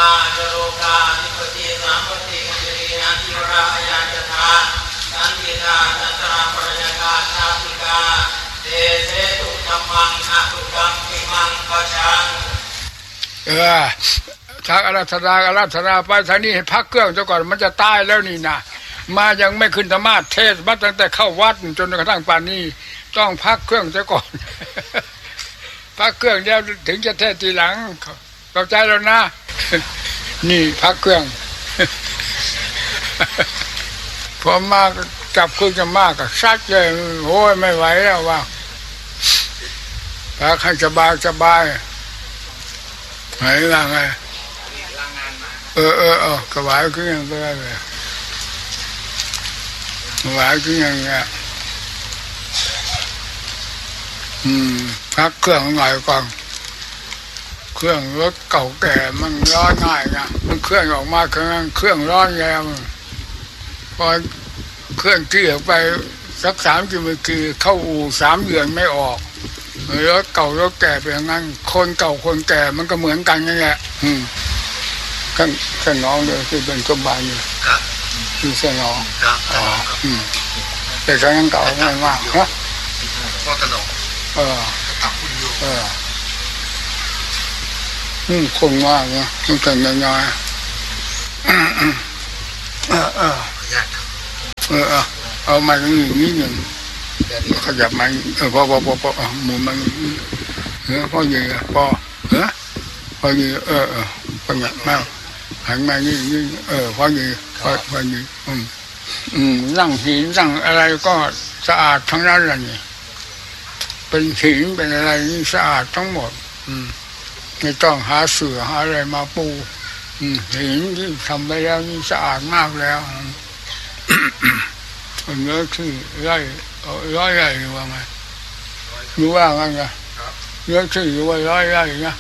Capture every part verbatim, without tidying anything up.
าจโรกาธิปติสามปฏิกัจจรินาธิราอายาจธาสันติตาสัตราปริยกาชาติกาเตเสตุธัมมังอะตุกัมปิมังปัจจังเออทางอาราธนาอาราธนาไปทางนี้ให้พักเครื่องซะก่อนมันจะตายแล้วนี่นะมายังไม่ขึ้นธรรมาเทศมาตั้งแต่เข้าวัดจนกระทั่งป่านนี้ต้องพักเครื่องซะก่อนพักเครื่องเดี๋ยวถึงจะเทศทีหลังเข้าใจแล้วนะนี่พักเครื่องพอมาจับเครื่องจะมากก็ซัดเลยโอ้ยไม่ไหวแล้วว่าพักให้สบายสบายไหนล่ะไงเออเออเออกระไหวขึ้นยังก็ได้เลยกระไหวขึ้นยังเงี้ยอืมพักเครื่องหน่อยก่อนเครื่องรถเก่าแก่มันร้อนง่ายไงมันเครื่องออกมาเครื่องเครื่องร้อนแรงพอเครื่องที่ออกไปสักสามกิโลเมตรเข้าอู่สามเดือนไม่ออกรถเก่ารถแก่เป็นอย่างนั้นคนเก่าคนแก่มันก็เหมือนกันนี่แหละอืมกันเส้นน้องเลยที่เป็นสมบัติอยู่ครับคือเส้นน้องครับอ๋ออืมแต่ก็ยังเก่าไม่มากนะพ่อกระหนกเออเอออืมคงมากนะมันเป็นยังไงเออเออเออเออเอามาอย่างนี้นิดหนึ่งขยับมาเออพอพอพอพอหมุนมาเออพอยืนพอเออพอยืนเออเออพอหยับมากหันมานี่นี่เออพอยืนพอพอยืนอืมอืมร่างหินร่างอะไรก็สะอาดทั้งนั้นเลยนี่เป็นหินเป็นอะไรนี่สะอาดทั้งหมดอืมไม่ต้องหาเสื่อหาอะไรมาปูอืมหินที่ทำไปแล้วนี่สะอาดมากแล้วเนื้อที่ไร่ร้อยไร่หรือว่าไงรู้ว่าไงไงเนื้อที่อยู่ว่าร้อยไร่นะ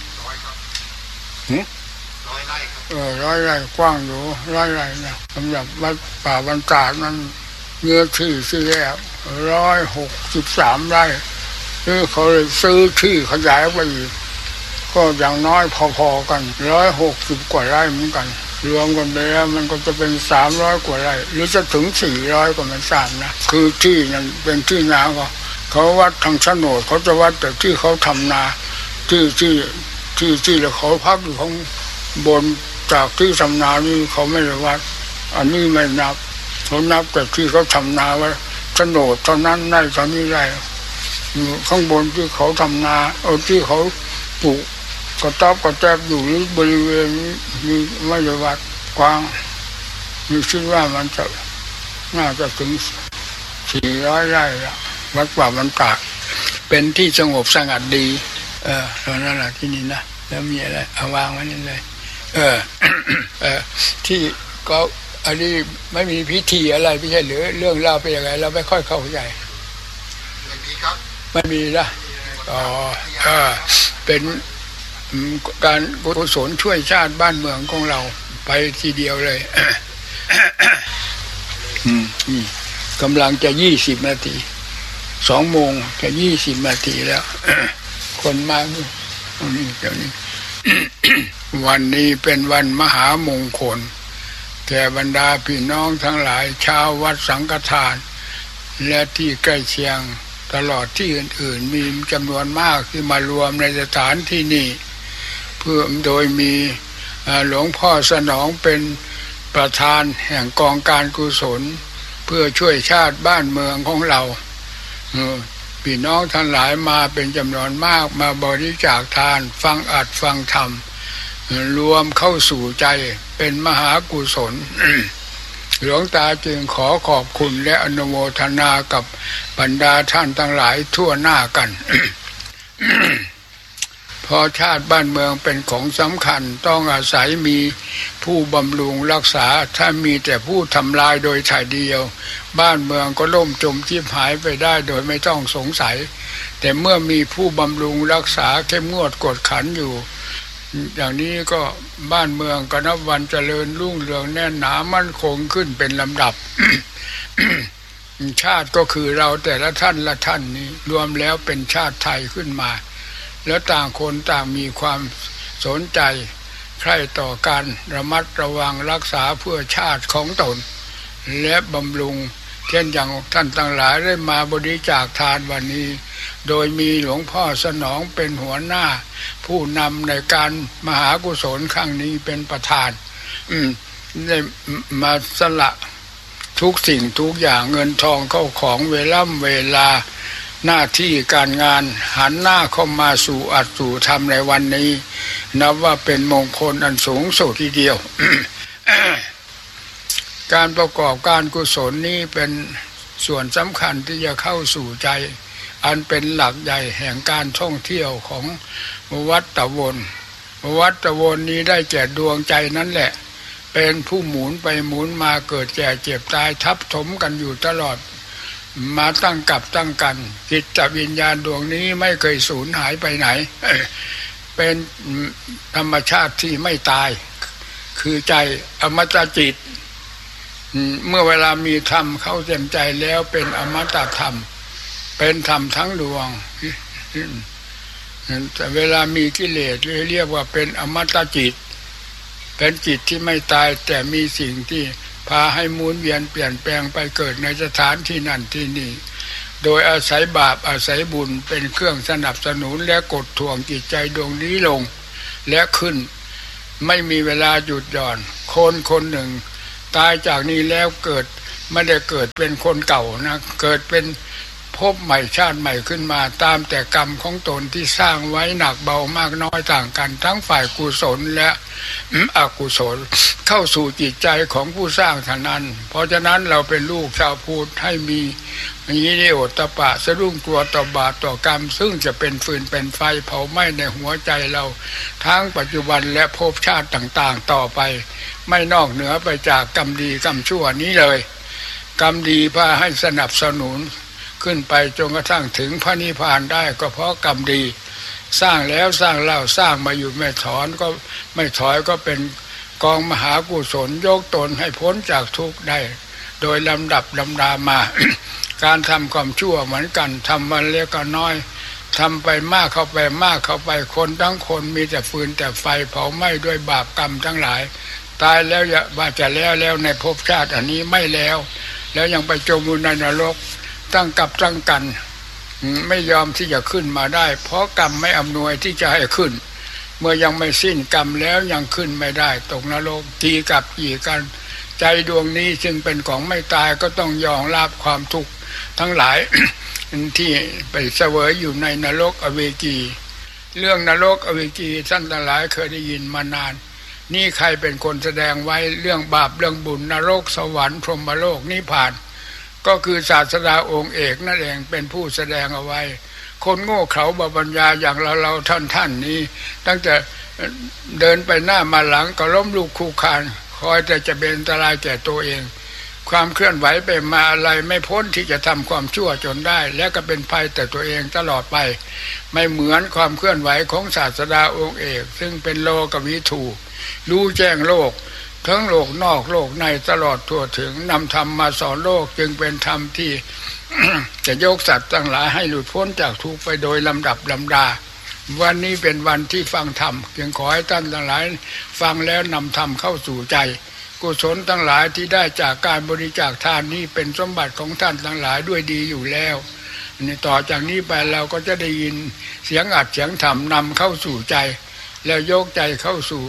ร้อยไร่เออร้อยไร่กว้างอยู่ร้อยไร่นะสำหรับวัดป่าบรรดานั้นเนื้อที่ที่แรกร้อยหกสิบสามไร่นี่เขาเลยซื้อที่ขยายไปอีกก็อย่างน้อยพอๆกันร้อยหกสิบกว่าไร่เหมือนกันรวมกันไปแล้วมันก็จะเป็นสามร้อยกว่าไร่หรือจะถึงสี่ร้อยก็ไม่ทราบนะคือที่นั้นเป็นที่นาก็เขาวัดทางโฉนดเขาจะวัดแต่ที่เขาทำนาที่ที่ที่ที่แล้วเขาพักอยู่ข้างบนจากที่ทำนานี่เขาไม่ได้วัดอันนี้ไม่นับเขานับแต่ที่เขาทำนาไว้โฉนดเท่านั้นไร่เท่านี้ไร่ข้างบนที่เขาทำนาเอาที่เขาปลูกกระต๊อบกระแทบอยู่หรือบริเวณนี้ไม่ได้วัดกว้างมีคิดว่ามันจะน่าจะถึงสี่ร้อยไร่ละวัดป่าบรรดาเป็นที่สงบสงัดดีเออตอนนั้นแหละที่นี่นะแล้วมีอะไรเอาวางไว้นี่เลยเออเออที่ก็อันนี้ไม่มีพิธีอะไรไม่ใช่หรือเรื่องเล่าเป็นยังไงเราไม่ค่อยเข้าใจไม่มีครับไม่มีนะอ๋อเออเป็นการกุศลช่วยชาติบ้านเมืองของเราไปทีเดียวเลยกำลังจะยี่สิบนาทีสองโมงจะยี่สิบนาทีแล้วคนมานี่เดี๋ยวนี้วันนี้เป็นวันมหามงคลแก่บรรดาพี่น้องทั้งหลายชาววัดสังฆทานและที่ใกล้เคียงตลอดที่อื่นๆมีจำนวนมากที่มารวมในสถานที่นี้เพื่อโดยมีหลวงพ่อสนองเป็นประธานแห่งกองการกุศลเพื่อช่วยชาติบ้านเมืองของเราพี่น้องทั้งหลายมาเป็นจำนวนมากมาบริจาคทานฟังอัดฟังธรรมรวมเข้าสู่ใจเป็นมหากุศล หลวงตาจึงขอขอบคุณและอนุโมทนากับบรรดาท่านทั้งหลายทั่วหน้ากัน พอชาติบ้านเมืองเป็นของสำคัญต้องอาศัยมีผู้บำรุงรักษาถ้ามีแต่ผู้ทำลายโดยถ่ายเดียวบ้านเมืองก็ล่มจมชิบหายไปได้โดยไม่ต้องสงสัยแต่เมื่อมีผู้บำรุงรักษาเข้มงวดกวดขันอยู่อย่างนี้ก็บ้านเมืองก็นับวันเจริญรุ่งเรืองแน่นหนามั่นคงขึ้นเป็นลำดับ ชาติก็คือเราแต่ละท่านละท่านนี้รวมแล้วเป็นชาติไทยขึ้นมาแล้วต่างคนต่างมีความสนใจใคร่ต่อการระมัดระวังรักษาเพื่อชาติของตนและบำรุงเช่นอย่างท่านทั้งหลายได้มาบริจาคทานวันนี้โดยมีหลวงพ่อสนองเป็นหัวหน้าผู้นำในการมหากุศลครั้งนี้เป็นประธานอืมได้มาสละทุกสิ่งทุกอย่างเงินทองเข้าของเวลาเวลาหน้าที่การงานหันหน้าเข้ามาสู่อัตสู่ธรรมในวันนี้นับว่าเป็นมงคลอันสูงสุดทีเดียว การประกอบการกุศลนี้เป็นส่วนสำคัญที่จะเข้าสู่ใจอันเป็นหลักใหญ่แห่งการท่องเที่ยวของวัฏฏวนวัฏฏวนนี้ได้แก่ดวงใจนั่นแหละเป็นผู้หมุนไปหมุนมาเกิดแก่เจ็บตายทับถมกันอยู่ตลอดมาตั้งกับตั้งกันจิตวิญญาณดวงนี้ไม่เคยสูญหายไปไหนเป็นธรรมชาติที่ไม่ตายคือใจอมตะจิตเมื่อเวลามีธรรมเข้าเต็มใจแล้วเป็นอมตะธรรมเป็นธรรมทั้งดวงแต่เวลามีกิเลสเรียกว่าเป็นอมตะจิตเป็นจิตที่ไม่ตายแต่มีสิ่งที่พาให้หมุนเวียนเปลี่ยนแปลงไปเกิดในสถานที่นั่นที่นี่โดยอาศัยบาปอาศัยบุญเป็นเครื่องสนับสนุนและกดท่วงจิตใจดวงนี้ลงและขึ้นไม่มีเวลาหยุดหย่อนคนคนหนึ่งตายจากนี้แล้วเกิดไม่ได้เกิดเป็นคนเก่านะเกิดเป็นภพใหม่ชาติใหม่ขึ้นมาตามแต่กรรมของตนที่สร้างไว้หนักเบามากน้อยต่างกันทั้งฝ่ายกุศลและอกุศลเข้าสู่จิตใจของผู้สร้างเท่านั้นเพราะฉะนั้นเราเป็นลูกชาวพุทธให้มีฮิริโอตตัปปะสะดุ้งกลัวต่อบาปต่อกรรมซึ่งจะเป็นฟืนเป็นไฟเผาไหม้ในหัวใจเราทั้งปัจจุบันและภพชาติต่างๆต่อไปไม่นอกเหนือไปจากกรรมดีกรรมชั่วนี้เลยกรรมดีพาให้สนับสนุนขึ้นไปจนกระทั่งถึงพระนิพพานได้ก็เพราะกรรมดีสร้างแล้วสร้างเล่าสร้างมาอยู่ไม่ถอนก็ไม่ถอยก็เป็นกองมหากุศลยกตนให้พ้นจากทุกข์ได้โดยลำดับลำดามา การทำความชั่วเหมือนกันทำมันเล็กก็น้อยทำไปมากเข้าไปมากเข้าไปคนทั้งคนมีแต่ฟืนแต่ไฟเผาไหม้ด้วยบาปกรรมทั้งหลายตายแล้วอย่าว่าจะแล้วแล้วในภพชาติอันนี้ไม่แล้วแล้วยังไปจมอยู่ในนรกตั้งกับตั้งกันไม่ยอมที่จะขึ้นมาได้เพราะกรรมไม่อำนวยที่จะให้ขึ้นเมื่อยังไม่สิ้นกรรมแล้วยังขึ้นไม่ได้ตกนรกตีกับอีกันใจดวงนี้จึงเป็นของไม่ตายก็ต้องยอมรับความทุกข์ทั้งหลาย ที่ไปเสวยอยู่ในนรกอเวจีเรื่องนรกอเวจีท่านทั้งหลายเคยได้ยินมานานนี่ใครเป็นคนแสดงไว้เรื่องบาปเรื่องบุญนรกสวรรค์พรหมโลกนิพพานก็คือศาสดาองค์เอกนั่นเองเป็นผู้แสดงเอาไว้คนโง่เขลาปัญญาอย่างเราเราท่านท่านนี้ตั้งแต่เดินไปหน้ามาหลังก็ล้มลุกคลุกคลานคอยแต่จะเป็นอันตรายแก่ตัวเองความเคลื่อนไหวไปมาอะไรไม่พ้นที่จะทำความชั่วจนได้และก็เป็นภัยแต่ตัวเองตลอดไปไม่เหมือนความเคลื่อนไหวของศาสดาองค์เอกซึ่งเป็นโลกวิถูรู้แจ้งโลกทั้งโลกนอกโลกในตลอดทั่วถึงนำธรรมมาสอนโลกจึงเป็นธรรมที่ จะยกสัตว์ทั้งหลายให้หลุดพ้นจากทุกข์ไปโดยลำดับลำดาวันนี้เป็นวันที่ฟังธรรมจึงขอให้ท่านทั้งหลายฟังแล้วนำธรรมเข้าสู่ใจกุศลทั้งหลายที่ได้จากการบริจาคทานนี้เป็นสมบัติของท่านทั้งหลายด้วยดีอยู่แล้วนี่ต่อจากนี้ไปเราก็จะได้ยินเสียงอัดเสียงธรรมนำเข้าสู่ใจแล้วยกใจเข้าสู่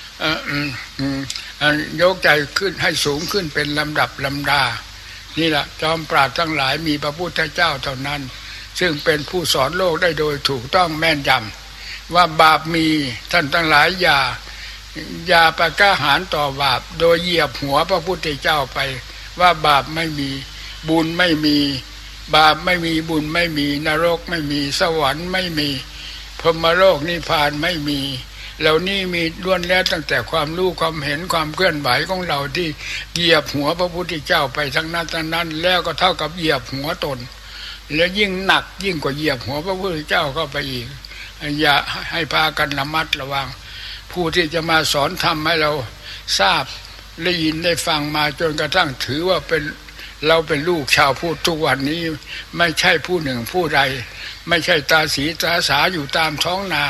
ยกใจขึ้นให้สูงขึ้นเป็นลำดับลำดานี่แหละจอมปราชญ์ทั้งหลายมีพระพุทธเจ้าเท่านั้นซึ่งเป็นผู้สอนโลกได้โดยถูกต้องแม่นยำว่าบาปมีท่านทั้งหลายอย่าอย่าไปกล้าหาญต่อบาปโดยเหยียบหัวพระพุทธเจ้าไปว่าบาปไม่มีบุญไม่มีบาปไม่มีบุญไม่มีนรกไม่มีสวรรค์ไม่มีพรหมโลกนิพพานไม่มีเหล่านี้มีล้วนแล้วตั้งแต่ความรู้ความเห็นความเคลื่อนไหวของเราที่เหยียบหัวพระพุทธเจ้าไปทั้งนั้นทั้งนั้นแล้วก็เท่ากับเหยียบหัวตนแล้วยิ่งหนักยิ่งกว่าเหยียบหัวพระพุทธเจ้าเข้าไปอีกอย่าให้พากันระมัดระวังผู้ที่จะมาสอนธรรมให้เราทราบได้ยินได้ฟังมาจนกระทั่งถือว่าเป็นเราเป็นลูกชาวพุทธทุกวันนี้ไม่ใช่ผู้หนึ่งผู้ใดไม่ใช่ตาสีตาสาอยู่ตามท้องนา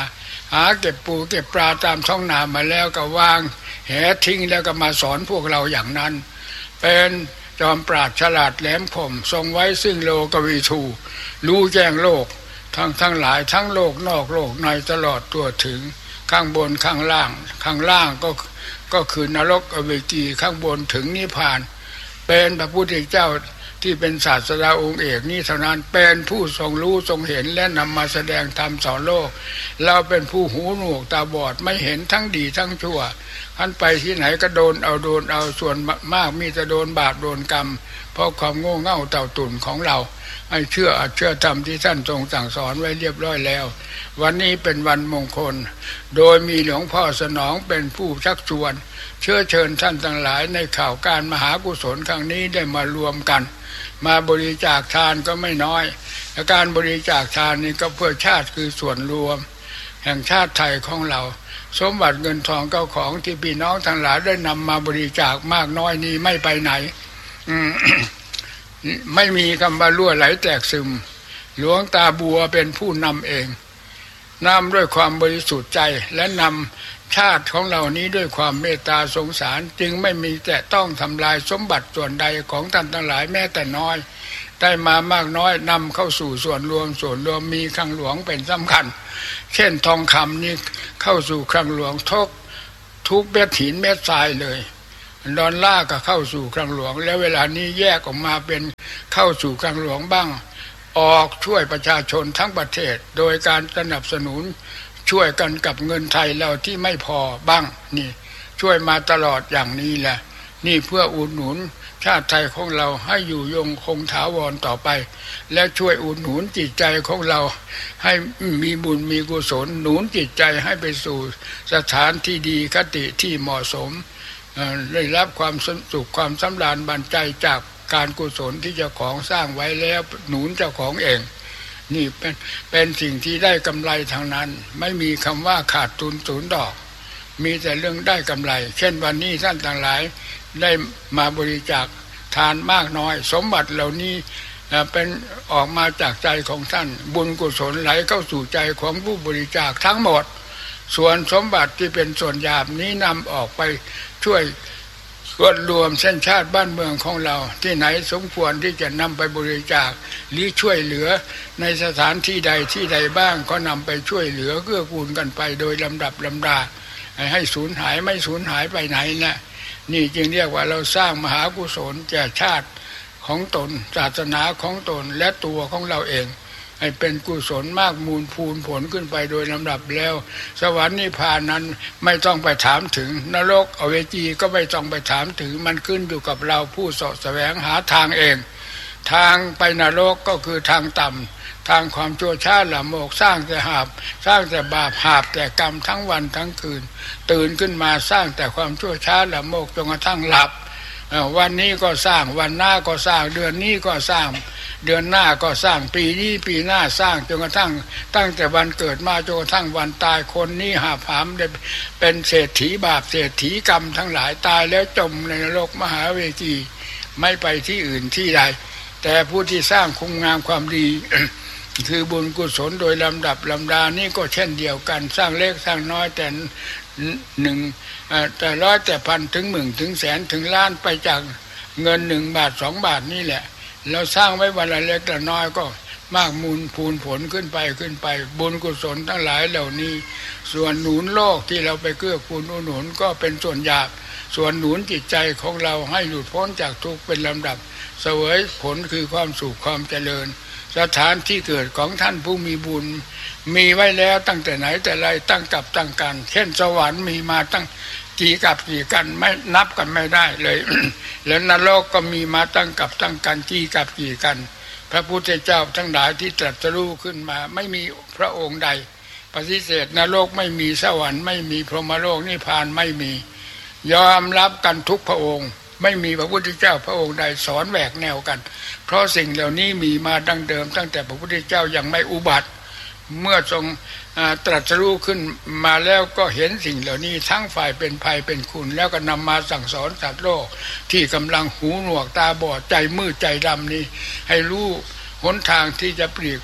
หาเก็บปูเก็บปลาตามท้องนามาแล้วก็วางแหทิ้งแล้วก็มาสอนพวกเราอย่างนั้นเป็นจอมปราดฉลาดแหลมคมทรงไว้ซึ่งโลกวิทูรู้แจ้งโลกทั้งทั้งหลายทั้งโลกนอกโลกในตลอดตัวถึงข้างบนข้างล่างข้างล่างก็ก็คือนรกอเวจีข้างบนถึงนิพพานเป็นพระพุทธเจ้าที่เป็นศาสดาองค์เอกนี้เท่านั้นเป็นผู้ทรงรู้ทรงเห็นและนำมาแสดงธรรมสอนโลกเราเป็นผู้หูหนวกตาบอดไม่เห็นทั้งดีทั้งชั่วท่านไปที่ไหนก็โดนเอาโดนเอาส่วนมากมีแต่โดนบาปโดนกรรมเพราะความโง่เง่าเต่าตุ่นของเราให้เชื่อเชื่อธรรมที่ท่านทรงสั่งสอนไว้เรียบร้อยแล้ววันนี้เป็นวันมงคลโดยมีหลวงพ่อสนองเป็นผู้ชักชวนเชื้อเชิญท่านทั้งหลายในข่าวการมหากุศลครั้งนี้ได้มารวมกันมาบริจาคทานก็ไม่น้อยและการบริจาคทานนี้ก็เพื่อชาติคือส่วนรวมแห่งชาติไทยของเราสมบัติเงินทองเก้าของที่พี่น้องทั้งหลายได้นำมาบริจาคมากน้อยนี้ไม่ไปไหน ไม่มีคำว่ารั่วไหลแตกซึมหลวงตาบัวเป็นผู้นำเองนำด้วยความบริสุทธิ์ใจและนำชาติของเรานี้ด้วยความเมตตาสงสารจึงไม่มีแต่ต้องทำลายสมบัติส่วนใดของท่านทั้งหลายแม้แต่น้อยได้มามากน้อยนำเข้าสู่ส่วนรวมส่วนรวมมีคลังหลวงเป็นสำคัญเช่นทองคำนี้เข้าสู่คลังหลวงทุกทุกเม็ดหินเม็ดทรายเลยดอลลาร์ก็เข้าสู่คลังหลวงแล้วเวลานี้แยกออกมาเป็นเข้าสู่คลังหลวงบ้างออกช่วยประชาชนทั้งประเทศโดยการสนับสนุนช่วยกันกับเงินไทยเราที่ไม่พอบ้างนี่ช่วยมาตลอดอย่างนี้แหละนี่เพื่ออุดหนุนชาติไทยของเราให้อยู่ยงคงถาวรต่อไปและช่วยอุดหนุนจิตใจของเราให้มีบุญมีกุศลหนุนจิตใจให้ไปสู่สถานที่ดีคติที่เหมาะสมได้รับความสุขความสำราญบันใจจากการกุศลที่เจ้าของสร้างไว้แล้วหนุนเจ้าของเองนี่เป็นเป็นสิ่งที่ได้กำไรทางนั้นไม่มีคำว่าขาดทุนศูนย์ดอกมีแต่เรื่องได้กำไรเช่นวันนี้ท่านทั้งหลายได้มาบริจาคทานมากน้อยสมบัติเหล่านี้เป็นออกมาจากใจของท่านบุญกุศลไหลเข้าสู่ใจของผู้บริจาคทั้งหมดส่วนสมบัติที่เป็นส่วนหยาบนี้นำออกไปช่วยส่วนรวมเส้นชาติบ้านเมืองของเราที่ไหนสมควรที่จะนำไปบริจาคหรือช่วยเหลือในสถานที่ใดที่ใดบ้างก็นำไปช่วยเหลือเกื้อกูลกันไปโดยลำดับลำดาให้สูญหายไม่สูญหายไปไหนนะนี่จึงเรียกว่าเราสร้างมหากุศลแก่ชาติของตนศาสนาของตนและตัวของเราเองให้เป็นกุศลมากมูลพูนผลขึ้นไปโดยลำดับแล้วสวรรค์นิพพานนั้นไม่ต้องไปถามถึงนรกอเวจีก็ไม่ต้องไปถามถึงมันขึ้นอยู่กับเราผู้เสาะแสวงหาทางเองทางไปนรกก็คือทางต่ำทางความชั่วช้าละโมกสร้างแต่หาบสร้างแต่บาปหาบแต่กรรมทั้งวันทั้งคืนตื่นขึ้นมาสร้างแต่ความชั่วช้าละโมกจนกระทั่งหลับวันนี้ก็สร้างวันหน้าก็สร้างเดือนนี้ก็สร้างเดือนหน้าก็สร้างปีนี้ปีหน้าสร้างจนกระทั่งตั้งแต่วันเกิดมาจนกระทั่งวันตายคนนี้หาผามได้เป็นเศรษฐีบาปเศรษฐีกรรมทั้งหลายตายแล้วจมในนรกมหาเวทีไม่ไปที่อื่นที่ใดแต่ผู้ที่สร้างคุณงามความดี คือบุญกุศลโดยลำดับลำดานี่ก็เช่นเดียวกันสร้างเล็กสร้างน้อยแต่หนึ่งแต่ร้อยแต่พันถึงหมื่นถึงแสนถึงล้านไปจากเงินหนึ่งบาทสองบาทนี่แหละเราสร้างไว้วันละเล็กละน้อยก็มากมูลพูนผลขึ้นไปขึ้นไปบุญกุศลทั้งหลายเหล่านี้ส่วนหนุนโลกที่เราไปเกื้อกูลอุดหนุนก็เป็นส่วนหยาบส่วนหนุนจิตใจของเราให้หลุดพ้นจากทุกข์เป็นลำดับเสวยผลคือความสุขความเจริญสถานที่เกิดของท่านผู้มีบุญมีไว้แล้วตั้งแต่ไหนแต่ไรตั้งกับตั้งกันเช่นสวรรค์มีมาตั้งกี่กับกี่กันไม่นับกันไม่ได้เลย แล้วนรกก็มีมาตั้งกับตั้งกันกี่กับกี่กันพระพุทธเจ้าทั้งหลายที่ตรัสรู้ขึ้นมาไม่มีพระองค์ใดปฏิเสธนรกไม่มีสวรรค์ไม่มีพรหมโลกนิพพานไม่มียอมรับกันทุกพระองค์ไม่มีพระพุทธเจ้าพระองค์ใดสอนแหวกแนวกันเพราะสิ่งเหล่านี้มีมาดั้งเดิมตั้งแต่พระพุทธเจ้ายังไม่อุบัติเมื่อทรงตรัสรู้ขึ้นมาแล้วก็เห็นสิ่งเหล่านี้ทั้งฝ่ายเป็นภัยเป็นคุณแล้วก็นำมาสั่งสอนสัตว์โลกที่กำลังหูหนวกตาบอดใจมืดใจดำนี้ให้รู้หนทางที่จะปลีก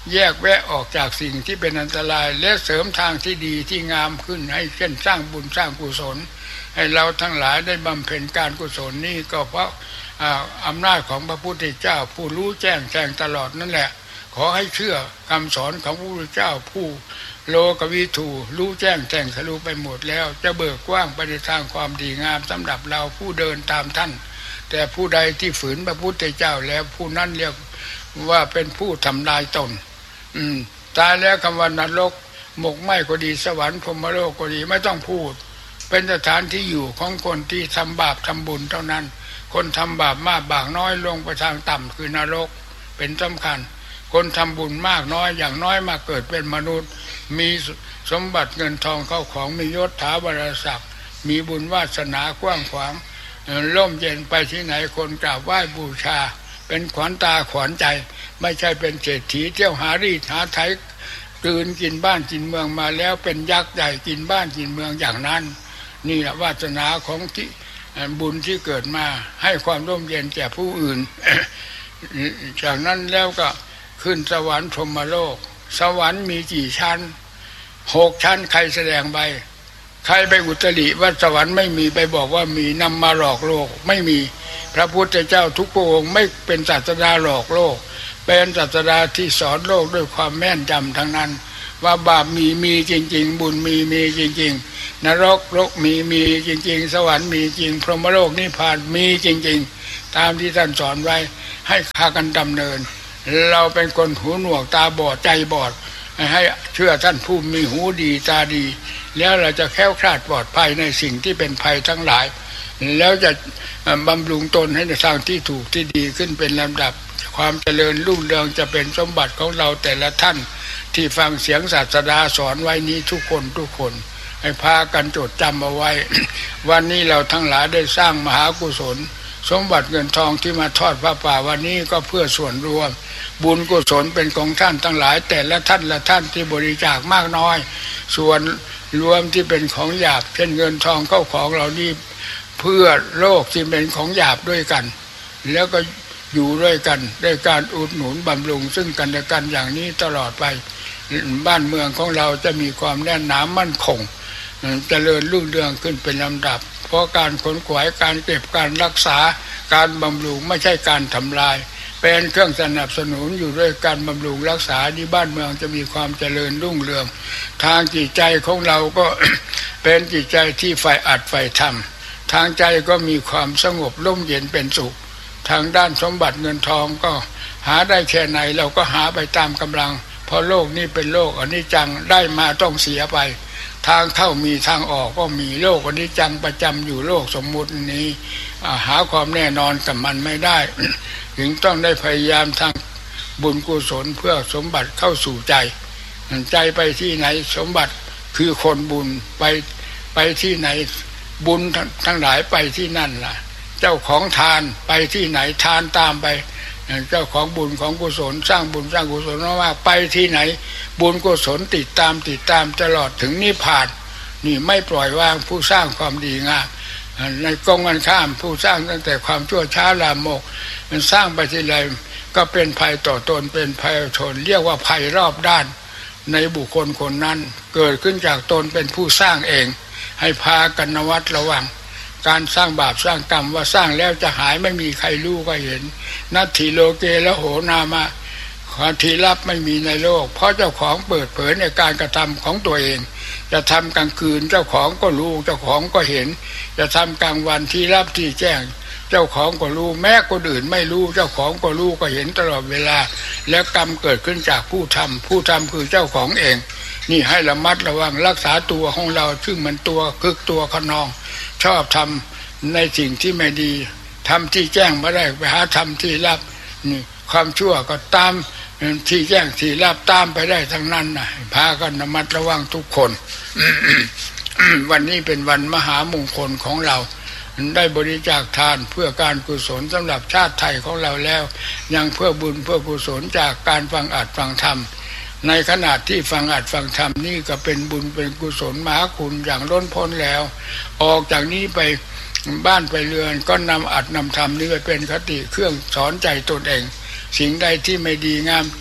แยกแวะออกจากสิ่งที่เป็นอันตรายและเสริมทางที่ดีที่งามขึ้นให้เช่นสร้างบุญสร้างกุศลให้เราทั้งหลายได้บำเพ็ญการกุศลนี้ก็เพราะอำนาจของพระพุทธเจ้าผู้รู้แจ้งแทงตลอดนั่นแหละขอให้เชื่อคำสอนของพระพุทธเจ้าผู้โลกวิถูรู้แจ้งแทงทะลุไปหมดแล้วจะเบิกกว้างไปในทางความดีงามสำหรับเราผู้เดินตามท่านแต่ผู้ใดที่ฝืนพระพุทธเจ้าแล้วผู้นั้นเรียกว่าเป็นผู้ทำลายตนอืมตายแล้วคำว่านรกหมกไหม้ก็ดีสวรรค์พรหมโลกก็ดีไม่ต้องพูดเป็นสถานที่อยู่ของคนที่ทำบาปทำบุญเท่านั้นคนทำบาปมากบางน้อยลงไปทางต่ำคือนรกเป็นสำคัญคนทำบุญมากน้อยอย่างน้อยมาเกิดเป็นมนุษย์มีสมบัติเงินทองเข้าของมียศถาบรรดาศักดิ์มีบุญวาสนากว้างขวางร่มเย็นไปที่ไหนคนกราบไหว้บูชาเป็นขวัญตาขวัญใจไม่ใช่เป็นเศรษฐีเที่ยวหารีดหาไถตื่นกินบ้านกินเมืองมาแล้วเป็นยักษ์ใหญ่กินบ้านกินเมืองอย่างนั้นนี่แหละวาสนาของที่บุญที่เกิดมาให้ความร่มเย็นแก่ผู้อื่น จากนั้นแล้วก็ขึ้นสวรรค์พรหมโลกสวรรค์มีกี่ชั้นหกชั้นใครแสดงไปใครไปอุตริว่าสวรรค์ไม่มีไปบอกว่ามีนำมาหลอกโลกไม่มีพระพุทธเจ้าทุกพระองค์ไม่เป็นศาสดาหลอกโลกเป็นศาสดาที่สอนโลกด้วยความแม่นยำทั้งนั้นว่าบาปมีมีจริงๆบุญมีมีจริงๆนรกโลกมีมีจริงๆสวรรค์มีจริงพรหมโลกนิพพานมีจริงๆตามที่ท่านสอนไว้ให้พากันดำเนินเราเป็นคนหูหนวกตาบอดใจบอดให้เชื่อท่านผู้มีหูดีตาดีแล้วเราจะแคล้วคลาดปลอดภัยในสิ่งที่เป็นภัยทั้งหลายแล้วจะบำรุงตนให้ในทางที่ถูกที่ดีขึ้นเป็นลำดับความเจริญรุ่งเรืองจะเป็นสมบัติของเราแต่ละท่านที่ฟังเสียงศาสดาสอนไว้นี้ทุกคนทุกคนให้พากันจดจำเอาไว้ วันนี้เราทั้งหลายได้สร้างมหากุศลสมบัติเงินทองที่มาทอดพระป่าวันนี้ก็เพื่อส่วนรวมบุญกุศลเป็นของท่านทั้งหลายแต่ละท่านละท่านที่บริจาคมากน้อยส่วนรวมที่เป็นของหยาบเช่นเงินทองเข้าของเรานี่เพื่อโลกที่เป็นของหยาบด้วยกันแล้วก็อยู่ด้วยกันด้วยการอุดหนุนบำรุงซึ่งกันและกันอย่างนี้ตลอดไปบ้านเมืองของเราจะมีความแน่นหนามั่นคงเจริญรุ่งเรืองขึ้นเป็นลำดับเพราะการขนขวายการเก็บการรักษาการบำรุงไม่ใช่การทำลายเป็นเครื่องสนับสนุนอยู่ด้วยการบำรุงรักษาที่บ้านเมืองจะมีความเจริญรุ่งเรืองทางจิตใจของเราก็ เป็นจิตใจที่ใฝ่อัดใฝ่ธรรมทางใจก็มีความสงบร่มเย็นเป็นสุขทางด้านสมบัติเงินทองก็หาได้แค่ไหนเราก็หาไปตามกำลังเพราะโลกนี้เป็นโลกอนิจจังได้มาต้องเสียไปทางเข้ามีทางออกก็มีโลกอนิจจังประจำอยู่โลกสมมุตินี้หาความแน่นอนกับมันไม่ได้ ถึงต้องได้พยายามทางบุญกุศลเพื่อสมบัติเข้าสู่ใจใจไปที่ไหนสมบัติคือคนบุญไปไปที่ไหนบุญทั้งหลายไปที่นั่นล่ะเจ้าของทานไปที่ไหนทานตามไปเจ้าของบุญของกุศลสร้างบุญสร้างกุศลมากไปที่ไหนบุญกุศลติดตามติดตามตลอดถึงนิพพานนี่ไม่ปล่อยวางผู้สร้างความดีงามในกองกันข้ามผู้สร้างตั้งแต่ความชั่วช้าลามกมันสร้างไปทีไรก็เป็นภัยต่อตนเป็นภัยชนเรียกว่าภัยรอบด้านในบุคคลคนนั้นเกิดขึ้นจากตนเป็นผู้สร้างเองให้พากันระวัดระวังการสร้างบาปสร้างกรรมว่าสร้างแล้วจะหายไม่มีใครรู้ก็เห็นนัตถิโลเกละโหนามะความที่ลับไม่มีในโลกเพราะเจ้าของเปิดเผยในการกระทำของตัวเองจะทำกลางคืนเจ้าของก็รู้เจ้าของก็เห็นจะทำกลางวันที่ลับที่แจ้งเจ้าของก็รู้แม้คนอื่นไม่รู้เจ้าของก็รู้ก็เห็นตลอดเวลาแล้วกรรมเกิดขึ้นจากผู้ทำผู้ทำคือเจ้าของเองนี่ให้ระมัดระวังรักษาตัวของเราซึ่งมันตัวคึกตัวขนองชอบทำในสิ่งที่ไม่ดีทำที่แจ้งไม่ได้ไปหาทำที่ลับนี่ความชั่วก็ตามที่แจ้งที่ลับตามไปได้ทั้งนั้นนะพากันระมัดระวังทุกคน วันนี้เป็นวันมหามงคลของเราได้บริจาคทานเพื่อการกุศลสำหรับชาติไทยของเราแล้วยังเพื่อบุญเพื่อกุศลจากการฟังอัดฟังธรรมในขณะที่ฟังอัดฟังธรรมนี่ก็เป็นบุญเป็นกุศลมหาคุณอย่างล้นพ้นแล้วออกจากนี้ไปบ้านไปเรือนก็นำอัดนำธรรมนี้ไปเป็นคติเครื่องสอนใจตนเองสิ่งใดที่ไม่ดีงาม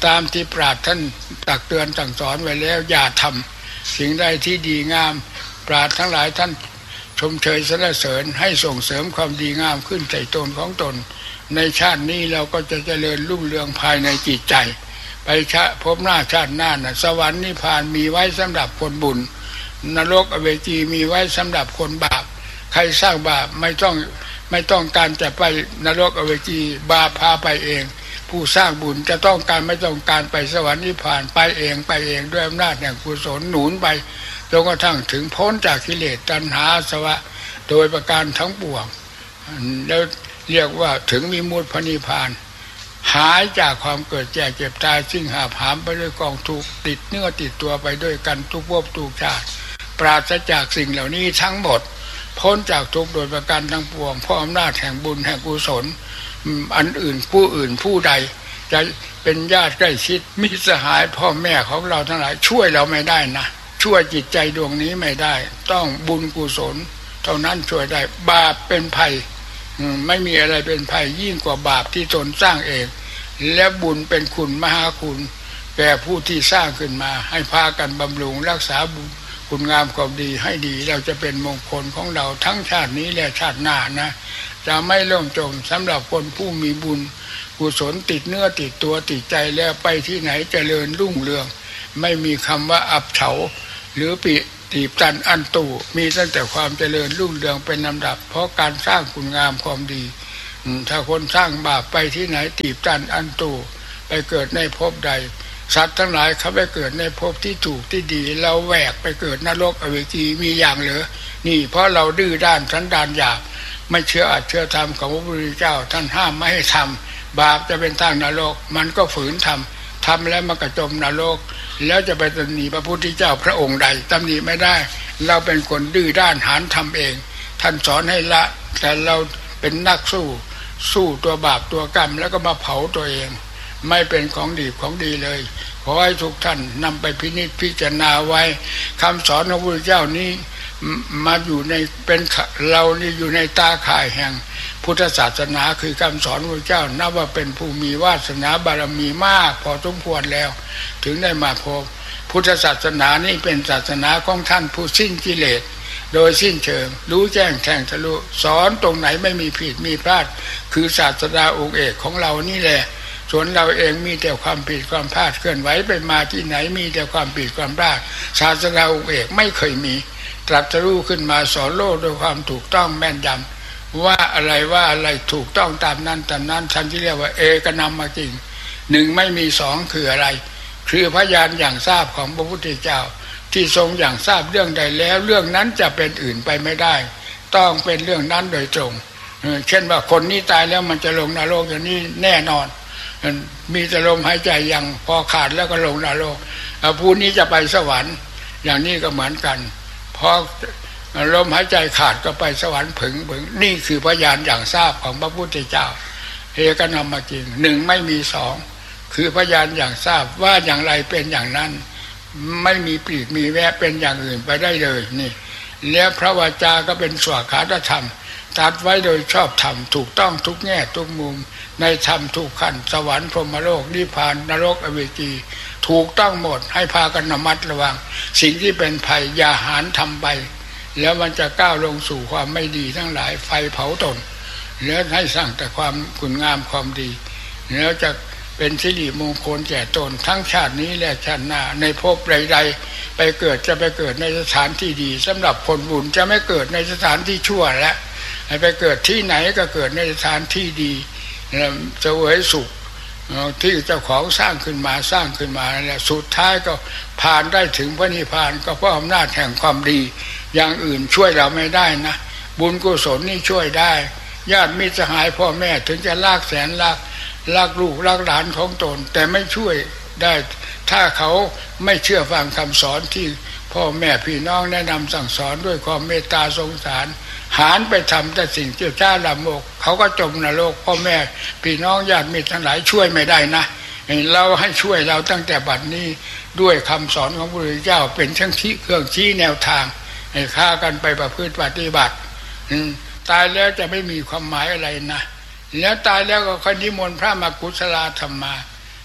ตามที่ปราชญ์ท่านตักเตือนสั่งสอนไว้แล้วอย่าทำสิ่งใดที่ดีงามปราชญ์ทั้งหลายท่านชมเชยสรรเสริญให้ส่งเสริมความดีงามขึ้นในตนของตนในชาตินี้เราก็จะเจริญรุ่งเรืองภายในจิตใจไปชาพบหน้าชาติหน้าน่ะสวรรค์นิพพานมีไว้สำหรับคนบุญนรกอเวจีมีไว้สำหรับคนบาปใครสร้างบาปไม่ต้องไม่ต้องการจะไปนรกอเวจีบาปพาไปเองผู้สร้างบุญจะต้องการไม่ต้องการไปสวรรค์นิพพานไปเองไปเองด้วยอำนาจแห่งกุศลหนุนไปจนกระทั่งถึงพ้นจากกิเลสตัณหาอาสวะโดยประการทั้งปวงแล้วเรียกว่าถึงวิมุตติพระนิพพานหายจากความเกิดแก่เจ็บตายซึ่งหาผามไปด้วยกองทุกข์ติดเนื้อติดตัวไปด้วยกันทุกภพทุกชาติปราศจากสิ่งเหล่านี้ทั้งหมดพ้นจากทุกข์โดยประการทั้งปวงเพราะอำนาจแห่งบุญแห่งกุศลอันอื่นผู้อื่นผู้ใดจะเป็นญาติใกล้ชิดมิตรสหายพ่อแม่ของเราทั้งหลายช่วยเราไม่ได้นะช่วยจิตใจดวงนี้ไม่ได้ต้องบุญกุศลเท่านั้นช่วยได้บาปเป็นภัยไม่มีอะไรเป็นภัยยิ่งกว่าบาปที่ตนสร้างเองและบุญเป็นคุณมหาคุณแก่ผู้ที่สร้างขึ้นมาให้พากันบำรุงรักษาบุญคุณงามความดีให้ดีเราจะเป็นมงคลของเราทั้งชาตินี้และชาติหน้านะจะไม่ล่มจมสำหรับคนผู้มีบุญกุศลติดเนื้อติดตัวติดใจแล้วไปที่ไหนเจริญรุ่งเรืองไม่มีคำว่าอับเฉาหรือปิตีบตันอันตู่มีตั้งแต่ความเจริญรุ่งเรืองเป็นลำดับเพราะการสร้างคุณงามความดีถ้าคนสร้างบาปไปที่ไหนตีบตันอันตู่ไปเกิดในภพใดสัตว์ทั้งหลายเขาไปเกิดในภพที่ถูกที่ดีเราแหวกไปเกิดนรกอเวจีมีอย่างเหลือนี่เพราะเราดื้อด้านสันดานหยาบไม่เชื่ออัตเชื่อธรรมของพระพุทธเจ้าท่านห้ามไม่ให้ทำบาปจะเป็นทางนรกมันก็ฝืนทำทำแล้วมันก็จมนรกแล้วจะไปตำหนิพระพุทธเจ้าพระองค์ใดตำหนิไม่ได้เราเป็นคนดื้อด้านหาญทำเองท่านสอนให้ละแต่เราเป็นนักสู้สู้ตัวบาปตัวกรรมแล้วก็มาเผาตัวเองไม่เป็นของดีของดีเลยขอให้ทุกท่านนำไปพินิจพิจารณาไว้คำสอนของพระพุทธเจ้านี้มาอยู่ในเป็นเรานี่อยู่ในตาข่ายแห่งพุทธศาสนาคือคำสอนพระพุทธเจ้านับว่าเป็นผู้มีวาสนาบารมีมากพอสมควรแล้วถึงได้มาพบพุทธศาสนานี่เป็นศาสนาของท่านผู้สิ้นกิเลสโดยสิ้นเชิงรู้แจ้งแทงทะลุสอนตรงไหนไม่มีผิดมีพลาดคือศาสดาองค์เอกของเรานี่แหละส่วนเราเองมีแต่ความผิดความพลาดเคลื่อนไหวไปมาที่ไหนมีแต่ความผิดความพลาดศาสดาองค์เอกไม่เคยมีตรัสรู้ขึ้นมาสอนโลกด้วยความถูกต้องแม่นยำว่าอะไรว่าอะไรถูกต้องตามนั้นตามนั้นท่านที่เรียกว่าเอกนัมมาจริงหนึ่งไม่มีสองคืออะไรคือพยานอย่างทราบของพระพุทธเจ้าที่ทรงอย่างทราบเรื่องใดแล้วเรื่องนั้นจะเป็นอื่นไปไม่ได้ต้องเป็นเรื่องนั้นโดยตรงเช่นว่าคนนี้ตายแล้วมันจะลงนรกอย่างนี้แน่นอนมีแต่ลมหายใจยังพอขาดแล้วก็ลงนรกผู้นี้จะไปสวรรค์อย่างนี้ก็เหมือนกันพอลมหายใจขาดก็ไปสวรรค์ผึ่งผึ่งนี่คือพยานอย่างทราบของพระพุทธเจ้าเอกนัมมาจริงหนึ่งไม่มีสองคือพยานอย่างทราบว่าอย่างไรเป็นอย่างนั้นไม่มีปลีกมีแวะเป็นอย่างอื่นไปได้เลยนี่แล้วพระวาจาก็เป็นสวขาตธรรมตรัสไว้โดยชอบธรรมถูกต้องทุกแง่ทุกมุมในธรรมทุกขั้นสวรรค์พรหมโลกนิพพานนรกอเวจีถูกต้องหมดให้พากันระมัดระวังสิ่งที่เป็นภัยอย่าหาญทำไปแล้วมันจะก้าวลงสู่ความไม่ดีทั้งหลายไฟเผาตนแล้วให้สร้างแต่ความคุณงามความดีแล้วจะเป็นสิริมงคลแก่ตนทั้งชาตินี้และชาติหน้าในภพใดๆไปเกิดจะไปเกิดในสถานที่ดีสำหรับคนบุญจะไม่เกิดในสถานที่ชั่วแล้วไปเกิดที่ไหนก็เกิดในสถานที่ดีจะเวยสุขที่เจ้าของสร้างขึ้นมาสร้างขึ้นมาแล้วสุดท้ายก็ผ่านได้ถึงพระนิพพานก็เพราะอำนาจแห่งความดีอย่างอื่นช่วยเราไม่ได้นะบุญกุศลนี่ช่วยได้ญาติมิตรสหายพ่อแม่ถึงจะลากแสนลากลากลูกลากหลานของตนแต่ไม่ช่วยได้ถ้าเขาไม่เชื่อฟังคำสอนที่พ่อแม่พี่น้องแนะนำสั่งสอนด้วยความเมตตาสงสารหารไปทำแต่สิ่งเจ้าจ้าละโมกเขาก็จมนรกพ่อแม่พี่น้องญาติมิตรทั้งหลายช่วยไม่ได้นะเราให้ช่วยเราตั้งแต่บัดนี้ด้วยคำสอนของพระพุทธเจ้าเป็นช่างชี้เครื่องชี้แนวทางให้ฆ่ากันไปประพฤติปฏิบัติตายแล้วจะไม่มีความหมายอะไรนะแล้วตายแล้วก็ค่อยนิมนต์พระมากุศลธรรมมา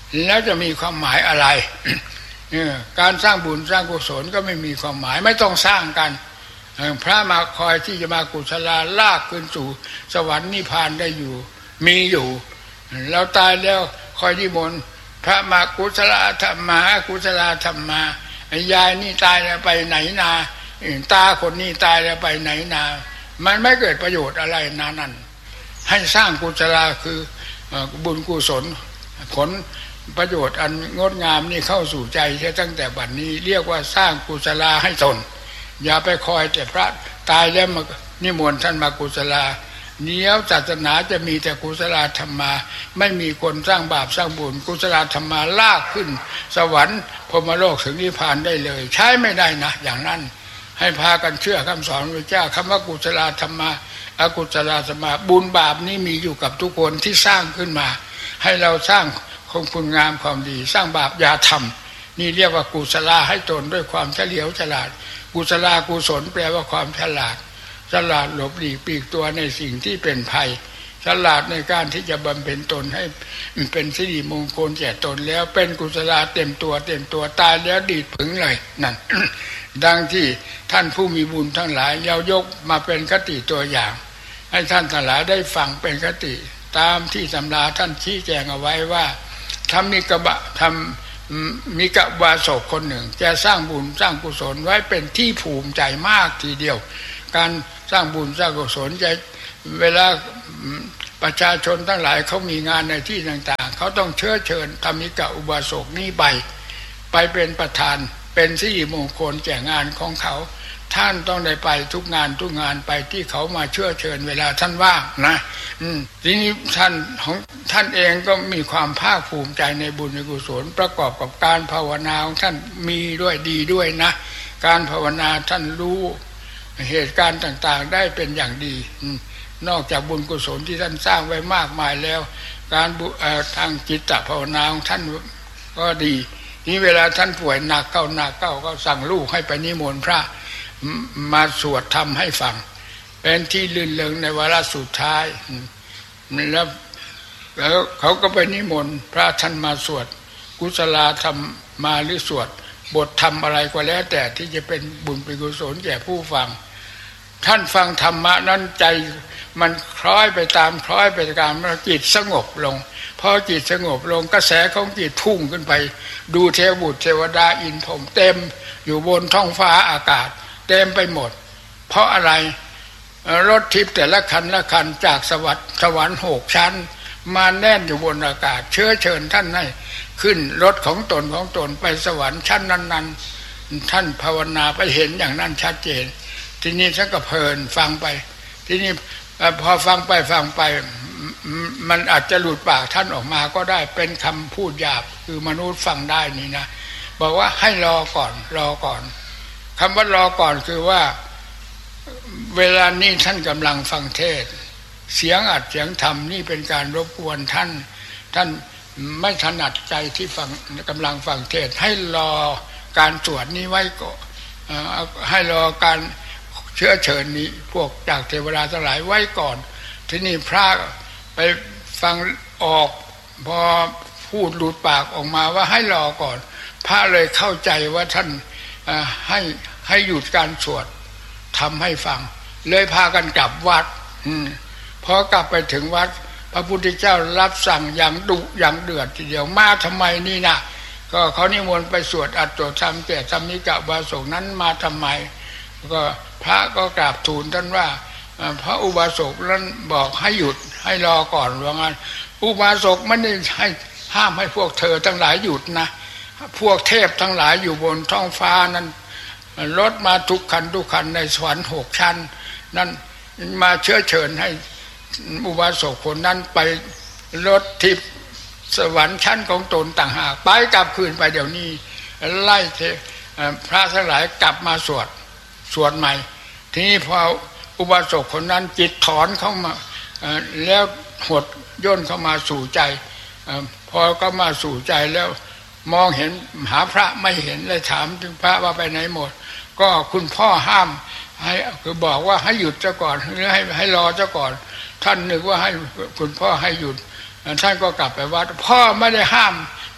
แล้วจะมีความหมายอะไร การสร้างบุญสร้างกุศลก็ไม่มีความหมายไม่ต้องสร้างกันพระมาคอยที่จะมากุศลาลากขึ้นสู่สวรรค์นิพพานได้อยู่มีอยู่เราตายแล้วคอยนิมนต์พระมากุศลธรรมากุศลธรรมายายนี่ตายแล้วไปไหนนาตาคนนี้ตายแล้วไปไหนนามันไม่เกิดประโยชน์อะไรนานั่นให้สร้างกุศลคือบุญกุศลผลประโยชน์อันงดงามนี่เข้าสู่ใจใช่ตั้งแต่บัดนี้เรียกว่าสร้างกุศลาให้ตนอย่าไปคอยแต่พระตายแล้วมานิมนต์ท่านมากุศลาเนี้ยศาสนาจะมีแต่กุศลธรรมาไม่มีคนสร้างบาปสร้างบุญกุศลธรรมาลากขึ้นสวรรค์พรหมโลกถึงนิพพานได้เลยใช้ไม่ได้นะอย่างนั้นให้พากันเชื่อคำสอนพระเจ้าคำว่ากุศลธรรมาอกุศลธรรมาบุญบาปนี้มีอยู่กับทุกคนที่สร้างขึ้นมาให้เราสร้างคงคุณงามความดีสร้างบาปอย่าทำนี่เรียกว่ากุศลาให้ตนด้วยความเฉลียวฉลาดกุศลากุศลแปลว่าความฉลาดฉลาดหลบหลีกปีกตัวในสิ่งที่เป็นภัยฉลาดในการที่จะบำเพ็ญตนให้เป็นสิริมงคลแก่ตนแล้วเป็นกุศลาเต็มตัวเต็มตัวตายแล้วดีดผึ่งเลยนั่น ดังที่ท่านผู้มีบุญทั้งหลายเรายกมาเป็นคติตัวอย่างให้ท่านทั้งหลายได้ฟังเป็นคติตามที่ตำราท่านชี้แจงเอาไว้ว่าทำมีกบะทำมีกบาศกคนหนึ่งจะสร้างบุญสร้างกุศลไว้เป็นที่ภูมิใจมากทีเดียวการสร้างบุญสร้างกุศลจะเวลาประชาชนทั้งหลายเขามีงานในที่ต่างๆเขาต้องเชื้อเชิญธรรมิกะอุบาสกนี้ไปไปเป็นประธานเป็นสิริมงคลแก่งานของเขาท่านต้องได้ไปทุกงานทุกงานไปที่เขามาเชื้อเชิญเวลาท่านว่างนะอืมทีนี้ท่านของท่านเองก็มีความภาคภูมิใจในบุญในกุศลประกอบกับการภาวนาของท่านมีด้วยดีด้วยนะการภาวนาท่านรู้เหตุการณ์ต่างๆได้เป็นอย่างดีนอกจากบุญกุศลที่ท่านสร้างไว้มากมายแล้วการทางจิตภาวนาของท่านก็ดีนี่เวลาท่านป่วยหนักเข้าหนักเข้าก็สั่งลูกให้ไปนิมนต์พระมาสวดธรรมให้ฟังเป็นที่ลื่นเริงในวาระสุดท้ายแล้วแล้วเขาก็ไปนิมนต์พระท่านมาสวดกุศลธรรมมาหรือสวดบทธรรมอะไรก็แล้วแต่ที่จะเป็นบุญเป็นกุศลแก่ผู้ฟังท่านฟังธรรมะนั้นใจมันคล้อยไปตามคล้อยไปตามจิตสงบลงพอจิตสงบลงกระแสของจิตพุ่งขึ้นไปดูเทวบุตรเทวดาอินทร์พรหมเต็มอยู่บนท้องฟ้าอากาศเต็มไปหมดเพราะอะไรรถทิพย์แต่ละคันละคันจากสวรรค์สวรรค์หกชั้นมาแน่นอยู่บนอากาศเชื้อเชิญท่านให้ขึ้นรถของตนของตนไปสวรรค์ชั้นนั้นๆท่านภาวนาไปเห็นอย่างนั้นชัดเจนทีนี้ท่านก็เพลินฟังไปทีนี้พอฟังไปฟังไปมันอาจจะหลุดปากท่านออกมาก็ได้เป็นคำพูดหยาบคือมนุษย์ฟังได้นี่นะบอกว่าให้รอก่อนรอก่อนคำว่ารอก่อนคือว่าเวลานี้ท่านกำลังฟังเทศเสียงอัดเสียงธรรมนี่เป็นการรบกวนท่านท่านไม่ถนัดใจที่ฟังกำลังฟังเทศให้รอการสวดนี้ไว้ก่อนให้รอการเชื้อเชิญนี้พวกจากเทวดาทั้งหลายไว้ก่อนทีนี้พระไปฟังออกพอพูดหลุดปากออกมาว่าให้รอก่อนพระเลยเข้าใจว่าท่านให้ให้หยุดการสวดทำให้ฟังเลยพากันกลับวัดอพอกลับไปถึงวัดพระพุทธเจ้ารับสั่งอย่างดุอย่างเดือดทีเดียวมาทำไมนี่นะก็เขานิมนต์ไปสวดอัตโตธรรมแต่ธรรมิกะอุบาสกนั้นมาทำไมก็พระก็กราบทูลท่านว่าพระอุบาสกนั้นบอกให้หยุดให้รอก่อนว่างั้นอุบาสกไม่ได้ให้ห้ามให้พวกเธอทั้งหลายหยุดนะพวกเทพทั้งหลายอยู่บนท้องฟ้านั้นรถมาทุกคันทุกคันในสวรรค์หกชั้นนั่นมาเชื้อเชิญให้อุบาสกคนนั้นไปรถทิพย์สวรรค์ชั้นของตนต่างหากไปกลับคืนไปเดี๋ยวนี้ไล่พระทั้งหลายกลับมาสวดสวดใหม่ทีนี้พออุบาสกคนนั้นจิตถอนเข้ามาแล้วหดย่นเข้ามาสู่ใจพอก็มาสู่ใจแล้วมองเห็นหาพระไม่เห็นเลยถามถึงพระว่าไปไหนหมดก็คุณพ่อห้ามให้คือบอกว่าให้หยุดซะก่อนหรือให้ให้รอซะก่อนท่านนึกว่าให้คุณพ่อให้หยุดท่านก็กลับไปวัดพ่อไม่ได้ห้าม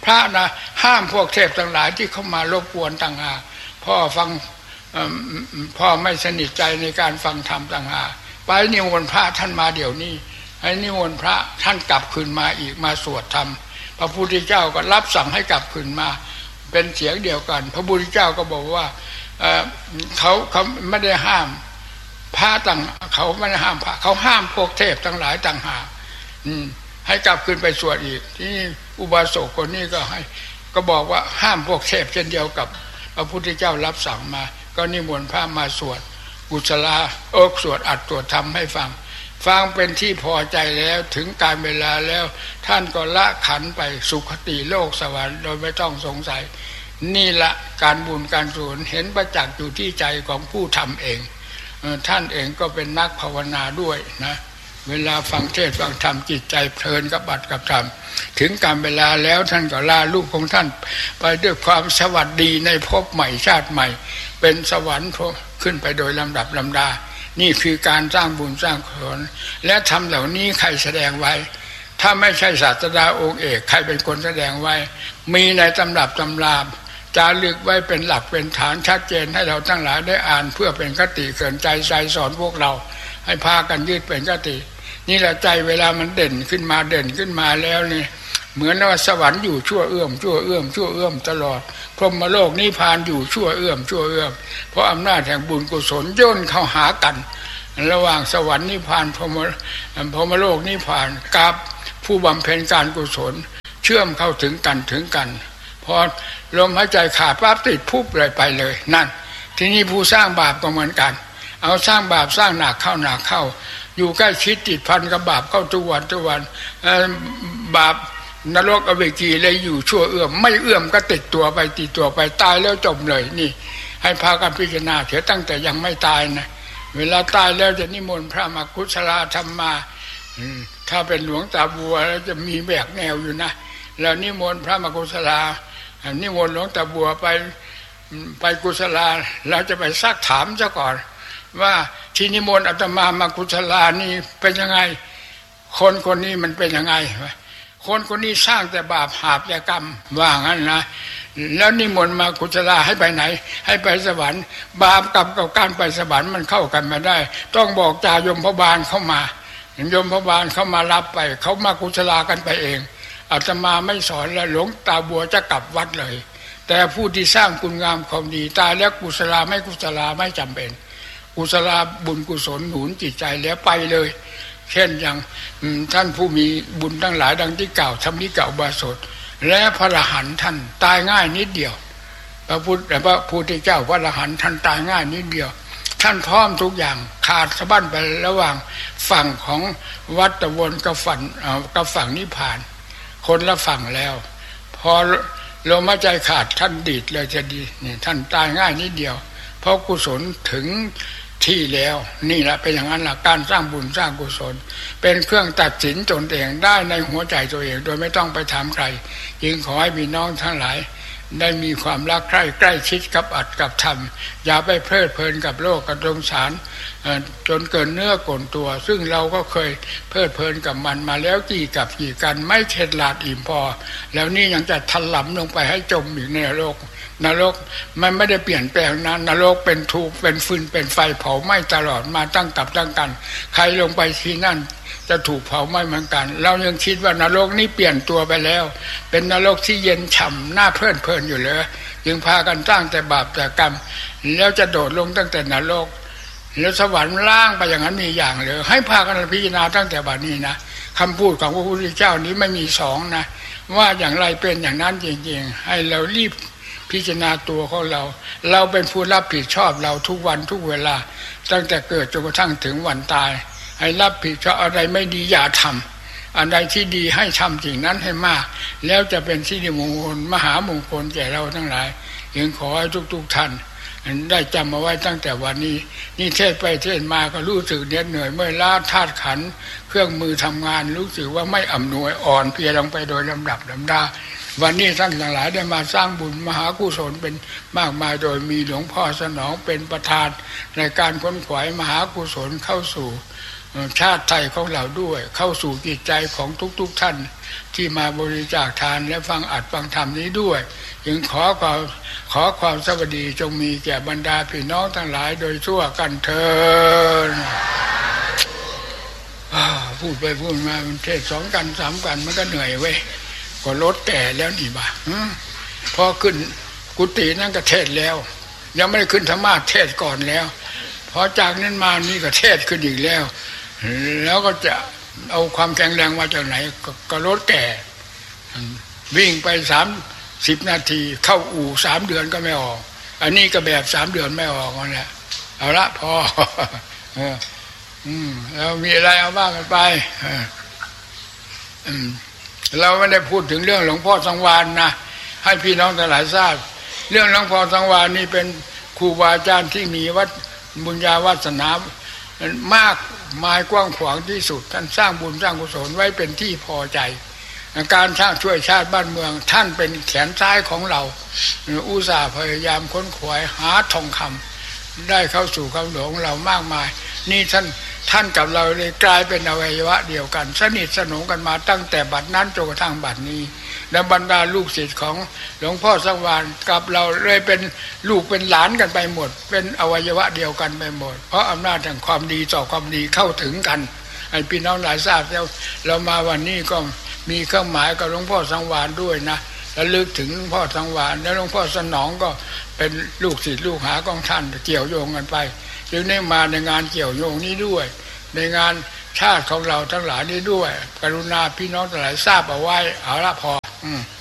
พระนะห้ามพวกเทพทั้งหลายที่เข้ามารบกวนต่างหากพ่อฟังพ่อไม่สนิทใจในการฟังธรรมต่างหากไปนิมนต์พระท่านมาเดี๋ยวนี้ให้นิมนต์พระท่านกลับคืนมาอีกมาสวดธรรมพระพุทธเจ้าก็รับสั่งให้กลับคืนมาเป็นเสียงเดียวกันพระพุทธเจ้าก็บอกว่าเอ่อเขาเขาไม่ได้ห้ามพระต่างเขาไม่ได้ห้ามพระเขาห้ามพวกเทพทั้งหลายต่างหากให้กลับคืนไปสวดอีกที่อุบาสกคนนี้ก็ให้ก็บอกว่าห้ามพวกเทพเช่นเดียวกับพระพุทธเจ้ารับสั่งมาก็นิมนต์พระมาสวดกุศลาเอิกสวดอัดสวดธรรมให้ฟังฟังเป็นที่พอใจแล้วถึงการเวลาแล้วท่านก็ละขันไปสุคติโลกสวรรค์โดยไม่ต้องสงสัยนี่ละการบุญการกุศลเห็นประจักษ์อยู่ที่ใจของผู้ทำเองท่านเองก็เป็นนักภาวนาด้วยนะเวลาฟังเทศน์ฟังธรรมจิตใจเพลินกับบัดกับธรรมถึงการเวลาแล้วท่านก็ลาลูกของท่านไปด้วยความสวัสดีในภพใหม่ชาติใหม่เป็นสวรรค์ขึ้นไปโดยลำดับลำดานี่คือการสร้างบุญสร้างกุศลและธรรมเหล่านี้ใครแสดงไว้ถ้าไม่ใช่ศาสดาองค์เอกใครเป็นคนแสดงไว้มีในตำรับตำราจารึกไว้เป็นหลักเป็นฐานชัดเจนให้เราทั้งหลายได้อ่านเพื่อเป็นคติเกิดใจใจสอนพวกเราให้พากันยึดเป็นคตินี่แหละใจเวลามันเด่นขึ้นมาเด่นขึ้นมาแล้วนี่เหมือนว่าสวรรค์อยู่ชั่วเอื้อมชั่วเอื้อมชั่วเอื้อมตลอดพรหมโลกนิพพานอยู่ชั่วเอื้อมชั่วเอื้อมเพราะอำนาจแห่งบุญกุศลย่นเข้าหากันระหว่างสวรรค์นิพพานพรหมพรหมโลกนิพพานกับผู้บำเพ็ญการกุศลเชื่อมเข้าถึงกันถึงกันพอลมหายใจขาดปั๊บติดพุบเลยไปเลยนั่นทีนี้ผู้สร้างบาปก็เหมือนกันเอาสร้างบาปสร้างหนักเข้าหนักเข้าอยู่ใกล้ชิดติดพันกับบาปเข้าทุกวันทุกวันบาปนรกอเวจีเลยอยู่ชั่วเอื้อมไม่เอื้อมก็ติดตัวไปติดตัวไปตายแล้วจบเลยนี่ให้พากันพิจารณาเถอะตั้งแต่ยังไม่ตายนะเวลาตายแล้วจะนิมนต์พระมากุศลธรรมมาถ้าเป็นหลวงตาบัวแล้วจะมีแบกแนวอยู่นะแล้วนิมนต์พระมากุศลานิมนต์หลวงตาบัวไปไปกุศลาเราจะไปซักถามซะก่อนว่าที่นิมนต์อาตมามากุศลานี่เป็นยังไงคนคนนี้มันเป็นยังไงคนคนนี้สร้างแต่บาปหาปกรรมว่างั้นนะแล้วนิมนต์มากุศลาให้ไปไหนให้ไปสวรรค์บาปกับกับการไปสวรรค์มันเข้ากันไม่ได้ต้องบอกจ่ายมพบาลเข้ามายมพบาลเข้ามารับไปเขามากุศลากันไปเองอาตมาไม่สอนแล้วหลวงตาบัวจะกลับวัดเลยแต่ผู้ที่สร้างคุณงามความดีตายแล้วกุศลาไม่กุศลาไม่จำเป็นกุศลาบุญกุศลหนุนจิตใจแล้วไปเลยเช่นอย่างท่านผู้มีบุญทั้งหลายดังที่กล่าวทำนี้กล่าวบาสดและพระอรหันต์ท่านตายง่ายนิดเดียวพระพุทธพระพุทธเจ้าพระอรหันต์ท่านตายง่ายนิดเดียวท่านพร้อมทุกอย่างขาดสะบั้นไประหว่างฝั่งของวัฏวนกับฝั่งกับฝั่งนิพพานคนละฝั่งแล้วพอลมหายใจขาดท่านดีดเลยจะดีนี่ท่านตายง่ายนิดเดียวเพราะกุศลถึงที่แล้วนี่แหละเป็นอย่างนั้นแหละการสร้างบุญสร้างกุศลเป็นเครื่องตัดสินตนเองได้ในหัวใจตัวเองโดยไม่ต้องไปถามใครจึงขอให้พี่น้องทั้งหลายได้มีความรักใคร่ใกล้ชิดกับอัตกับธรรมอย่าไปเพลิดเพลินกับโลกกับสงสารจนเกินเนื้อก่นตัวซึ่งเราก็เคยเพลิดเพลินกับมันมาแล้วกี่กับกี่กันไม่เข็ดหลาดอิ่มพอแล้วนี่ยังจะถลำลงไปให้จมอีกในโลกนรกมันไม่ได้เปลี่ยนแปลงนะนรกเป็นทุกข์เป็นฟืนเป็นไฟเผาไหม้ตลอดมาตั้งกับตั้งกันใครลงไปที่นั่นจะถูกเผาไหม้เหมือนกันเรายังคิดว่านรกนี้เปลี่ยนตัวไปแล้วเป็นนรกที่เย็นฉ่ำน่าเพลินเพลินอยู่เลยยังพากันสร้างแต่บาปแต่กรรมแล้วจะโดดลงตั้งแต่นรกแล้วสวรรค์ล่างไปอย่างนั้นมีอย่างเลยให้พากันพิจารณาตั้งแต่บัดนี้นะคำพูดของพระพุทธเจ้านี้ไม่มีสองนะว่าอย่างไรเป็นอย่างนั้นจริงๆให้เรารีบพิจารณาตัวของเราเราเป็นผู้รับผิดชอบเราทุกวันทุกเวลาตั้งแต่เกิดจนกระทั่งถึงวันตายให้รับผิดชอบอะไรไม่ดีอย่าทำอันใดที่ดีให้ทำสิ่งนั้นให้มากแล้วจะเป็นสิริมงคลมหามงคลแก่เราทั้งหลายยังขอให้ทุกๆท่านได้จำมาไว้ตั้งแต่วันนี้นี่เทศไปเทศมาก็รู้สึกเหน็ดเหนื่อยเมื่อยล้าธาตุขันธ์เครื่องมือทำงานรู้สึกว่าไม่อำนวยอ่อนเพลียลงไปโดยลำดับลำดาวันนี้ท่านทั้งหลายได้มาสร้างบุญมหากุศลเป็นมากมายโดยมีหลวงพ่อสนองเป็นประธานในการค้นขวายมหากุศลเข้าสู่ชาติไทยของเราด้วยเข้าสู่จิตใจของทุกๆท่านที่มาบริจาคทานและฟังอัดฟังธรรมนี้ด้วยจึงขอความขอความสวัสดีจงมีแก่บรรดาพี่น้องทั้งหลายโดยทั่วกันเถิดพูดไปพูดมามันเทศสองกันสามกันมันก็เหนื่อยเว้ยก็ลดแต่แล้วนี่บ้าพอขึ้นกุฏินั่นก็เทศแล้วยังไม่ได้ขึ้นธรรมะเทศก่อนแล้วพอจากนั้นมานี่ก็เทศขึ้นอีกแล้วแล้วก็จะเอาความแข็งแรงมาจากไหนก็ลดแก่วิ่งไปสามสิบนาทีเข้าอู่สามเดือนก็ไม่ออกอันนี้ก็แบบสามเดือนไม่ออกนั่นแหละเอาละพอเอออืมแล้วมีอะไรเอาบ้างกันไปอืมเราไม่ได้พูดถึงเรื่องหลวงพ่อสังวานนะให้พี่น้องทั้งหลายทราบเรื่องหลวงพ่อสังวานนี่เป็นครูบาอาจารย์ที่มีวัดบุญญาวาสนามากมายกว้างขวางที่สุดท่านสร้างบุญสร้างกุศลไว้เป็นที่พอใจการสร้างช่วยชาติบ้านเมืองท่านเป็นแขนซ้ายของเราอุตส่าห์พยายามค้นขวายหาทองคำได้เข้าสู่คำหลวงเรามากมายนี่ท่านท่านกับเราเลยกลายเป็นอวัยวะเดียวกันสนิทสนมกันมาตั้งแต่บัดนั้นจนกระทั่งบัดนี้และบรรดาลูกศิษย์ของหลวงพ่อสังวานกับเราเลยเป็นลูกเป็นหลานกันไปหมดเป็นอวัยวะเดียวกันไปหมดเพราะอำนาจแห่งความดีต่อความดีเข้าถึงกันให้พี่น้องหลายทราบแล้วเรามาวันนี้ก็มีเครื่องหมายกับหลวงพ่อสังวานด้วยนะและลึกถึงหลวงพ่อสังวานและหลวงพ่อสนองก็เป็นลูกศิษย์ลูกหาของท่านเกี่ยวโยงกันไปจึงได้มาในงานเกี่ยวโยงนี้ด้วยในงานชาติของเราทั้งหลายนี้ด้วยกรุณาพี่น้องทั้งหลายทราบเอาไว้เอาละพออืม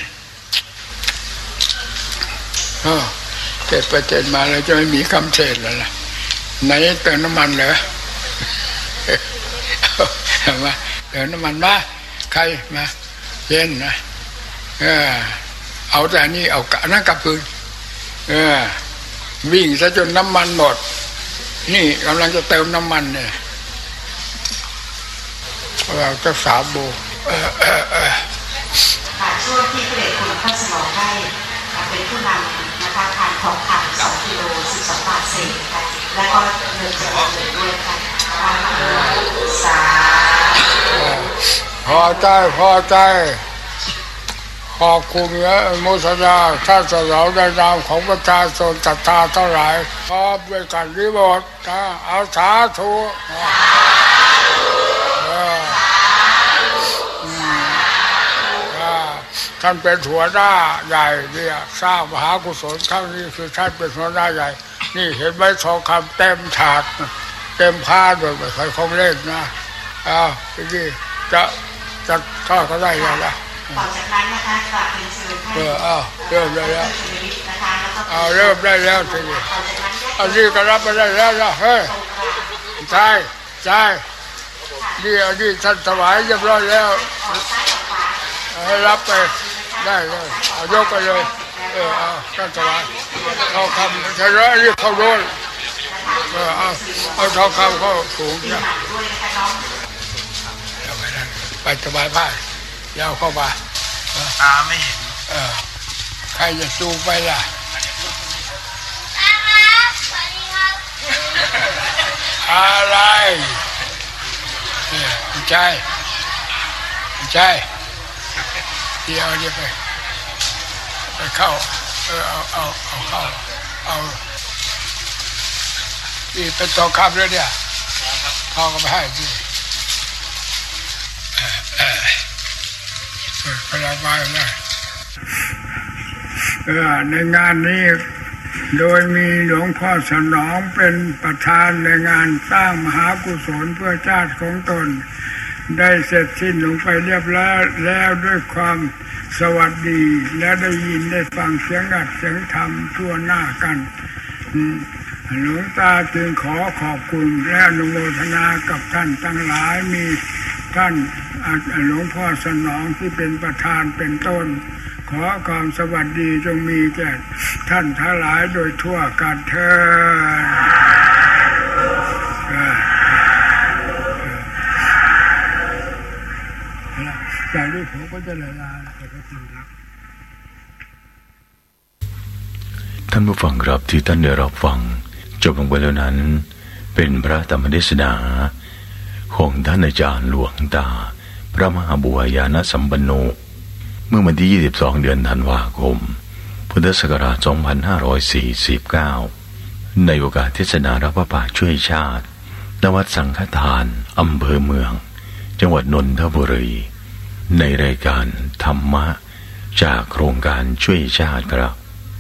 เออเจ็ดไปเจ็ดมาแล้วจะไม่มีคำเทศแล้วล่ะไหนเติมน้ำมันเหรอมาเติมน้ำมันมาใครมาเย็นนะเออเอาแต่นี่เอากะนั่งกับพื้นเออวิ่งซะจนน้ำมันหมดนี่กำลังจะเติมน้ำมันเนี่ยเราจะสาโบค่ะช่วงที่พระเดชคุณท่านสนองให้เป็นผู้นำนะคะทานทองคำสองกิโลสิบสองบาทเศษค่ะและก็เงินจำนวนหนึ่งด้วยค่ะสาพอใจพอใจขอบคุณและมุสดาท่านสนองในนามของประชาชนศรัทธาเท่าไหร่พร้อมด้วยกันริบทนะเอาสาธุท่านเป็นหัวหน้าใหญ่เนี่ยสร้างมหากุศลครั้งนี้คือท่านเป็นหัวหน้าใหญ่นี่เห็นไหมทองคำเต็มถาดเต็มผ้าโดยไม่เคยคงเล่นนะอ้าวพี่จะจะทอดก็ได้แล้วนะต่อจากนั้นนะคะกลับเป็นเชิญให้เอออ้าวเริ่มได้แล้วเอาเริ่มได้แล้วทีนี้อันนี้ก็รับไปได้แล้วนะเฮ้ยใช่ใช่นี่อันนี้ท่านถวายเรียบร้อยแล้วให้รับไปได้เลยเอายกไปเลยเออเอาท่านถวายทองคำใช่แล้วนี่เขาโดนเออเอาเอาทองคำเขาสูงนะเอาไปนั่นไปถวายผ้ายาวเข้ามาตาไม่เห็นเออใครจะจูงไปล่ะอะไรไม่ใช่ไม่ใช่เดี๋ยวเดี๋ยวไปไปเข้าเออเอาเอาเอาเข้าเอาอีเป็นตัวคำเลยเนี่ยเขาก็ไม่ให้ดิเวลามาเลยเออในงานนี้โดยมีหลวงพ่อสนองเป็นประธานในงานสร้างมหากุศลเพื่อชาติของตนได้เสร็จสิ้นลงไปเรียบร้อยแล้วด้วยความสวัสดีและได้ยินได้ฟังเสียงอัดเสียงธรรมทั่วหน้ากันหลวงตาจึงขอขอบคุณและอนุโมทนากับท่านทั้งหลายมีท่านหลวงพ่อสนองที่เป็นประธานเป็นต้นขอความสวัสดีจงมีแก่ท่านทั้งหลายโดยทั่วกันเถิดจากนี้ผมก็จะละลาแต่ก็จริงครับท่านผู้ฟังครับที่ท่านได้รับฟังจบลงไปแล้วนั้นเป็นพระธรรมเทศนาของท่านอาจารย์หลวงตาพระมหาบัวยานสัมปันโนเมื่อวันที่ยี่สิบสองเดือนธันวาคมพุทธศักราชสองพันห้าร้อยสี่สิบเก้าในโอกาสเทศนารับพระป่าช่วยชาติณวัดสังฆทานอำเภอเมืองจังหวัดนนทบุรีในรายการธรรมะจากโครงการช่วยชาติครับ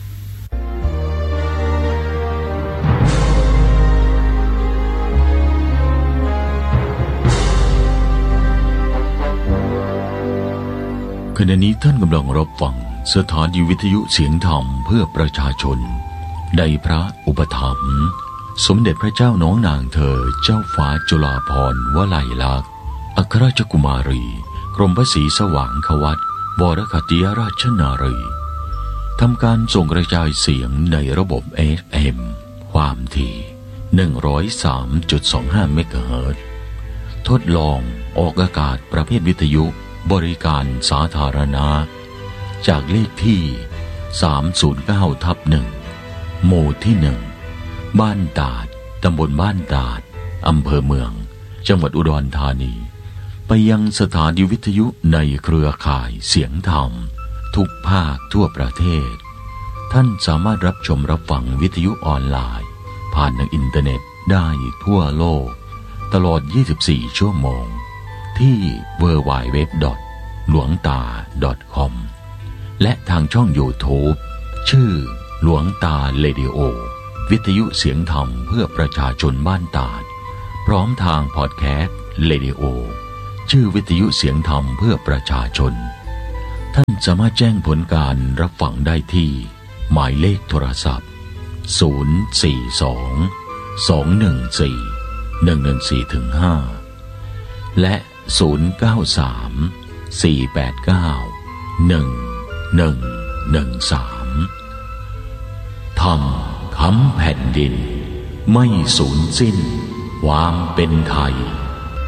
ขณะนี้ท่านกำลังรับฟังสถานีวิทยุเสียงธรรมเพื่อประชาชนในพระอุปถัมภ์สมเด็จพระเจ้าน้องนางเธอเจ้าฟ้าจุฬาภรณ์วลัยลักษณ์อัครราชกุมารีกรมพระศรีสว่างควัตรวรคติยราชนารีทำการส่งกระจายเสียงในระบบ เอฟ เอ็ม ความถี่ หนึ่งร้อยสามจุดสองห้า เมกะเฮิรตซ์ทดลองออกอากาศประเภทวิทยุบริการสาธารณะจากเลขที่ สามศูนย์เก้าทับหนึ่ง หมู่ที่หนึ่งบ้านตาดตำบลบ้านตาดอำเภอเมืองจังหวัดอุดรธานีไปยังสถานีวิทยุในเครือข่ายเสียงธรรมทุกภาคทั่วประเทศท่านสามารถรับชมรับฟังวิทยุออนไลน์ผ่านทางอินเทอร์เน็ตได้ทั่วโลกตลอดยี่สิบสี่ชั่วโมงที่ ดับเบิลยู ดับเบิลยู ดับเบิลยู ดอท หลวงตา ดอท คอม และทางช่อง YouTube ชื่อหลวงตาเรดิโอวิทยุเสียงธรรมเพื่อประชาชนบ้านตาดพร้อมทางพอดแคสต์เรดิโอชื่อวิทยุเสียงธรรมเพื่อประชาชนท่านสามารถแจ้งผลการรับฟังได้ที่หมายเลขโทรศัพท์ศูนย์ สี่ สอง สอง หนึ่ง สี่ หนึ่ง หนึ่ง สี่ ห้าและศูนย์ เก้า สาม สี่ แปด เก้า หนึ่ง หนึ่ง หนึ่ง สามธรรมค้ำแผ่นดินไม่สูญสิ้นความเป็นไทย